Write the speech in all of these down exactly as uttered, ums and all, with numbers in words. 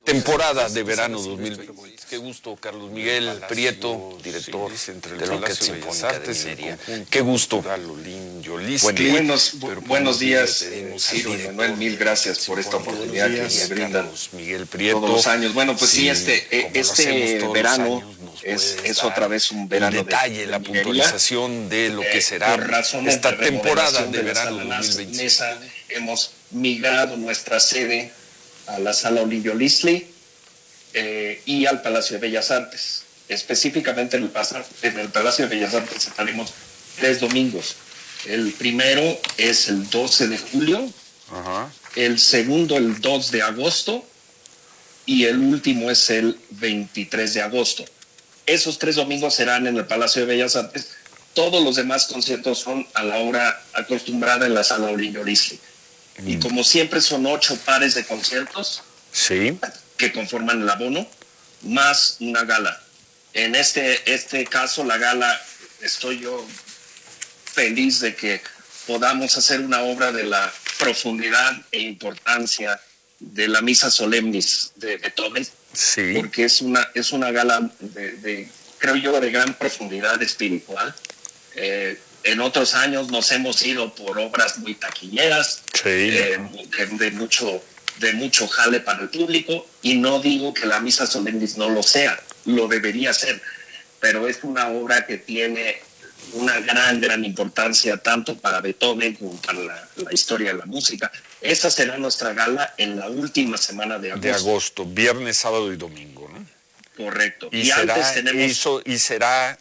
Temporada de verano dos mil veinte. Qué gusto, Carlos Miguel Prieto, director de la Orquesta Sinfónica de Minería. Qué gusto. Buenos, buenos días, eh, Ciro y Manuel, mil gracias por esta oportunidad que me brindan Miguel Prieto, todos los años. Bueno, pues sí, sí este, este verano años, es, es otra vez un verano el detalle, de, de la minería, puntualización de lo que será eh, esta de temporada de, de verano dos mil veinte. Mesa, hemos migrado nuestra sede a la Sala Olivio Listley eh, y al Palacio de Bellas Artes. Específicamente en el, en el Palacio de Bellas Artes estaremos tres domingos. El primero es el doce de julio, Ajá. el segundo el dos de agosto y el último es el veintitrés de agosto. Esos tres domingos serán en el Palacio de Bellas Artes. Todos los demás conciertos son a la hora acostumbrada en la Sala Olivio Listley. Mm. Y como siempre son ocho pares de conciertos, sí, que conforman el abono, más una gala. En este, este caso, la gala, estoy yo feliz de que podamos hacer una obra de la profundidad e importancia de la Misa Solemnis de Beethoven, sí, porque es una, es una gala, de, de, creo yo, de gran profundidad espiritual. Eh, en otros años nos hemos ido por obras muy taquilleras, sí, eh, de mucho de mucho jale para el público, y no digo que la Misa Solemnis no lo sea, lo debería ser, pero es una obra que tiene una gran, gran importancia tanto para Beethoven como para la, la historia de la música. Esa será nuestra gala en la última semana de agosto. De agosto, viernes, sábado y domingo, ¿no? Correcto. Y, y será, antes tenemos... Eso, y será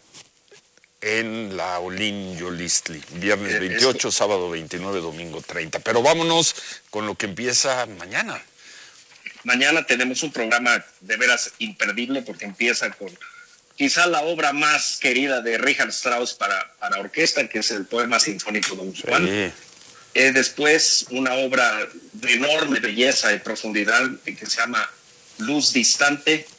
en la Olivio Listley, viernes veintiocho, es... sábado veintinueve, domingo treinta. Pero vámonos con lo que empieza mañana. Mañana tenemos un programa de veras imperdible porque empieza con quizá la obra más querida de Richard Strauss para, para orquesta, que es el Poema Sinfónico Don Juan. Sí. Eh, después una obra de enorme belleza y profundidad que se llama Luz Distante,